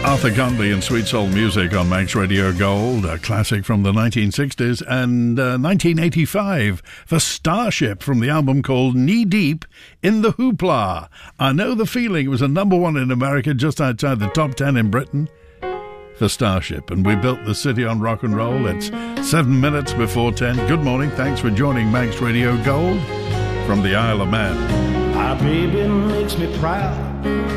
Arthur Conley and Sweet Soul Music on Manx Radio Gold, a classic from the 1960s, and 1985 for Starship from the album called Knee Deep in the Hoopla. I Know the Feeling. It was a number one in America, just outside the top 10 in Britain for Starship. And we built the city on rock and roll. It's 7 minutes before 10. Good morning. Thanks for joining Manx Radio Gold from the Isle of Man. My baby makes me proud.